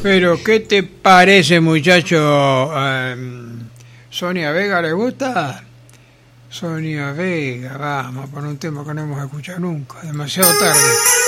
Pero, ¿qué te parece, muchacho? ¿Sonia Vega le gusta? Sonia Vega, vamos, por un tema que no hemos escuchado nunca, demasiado tarde.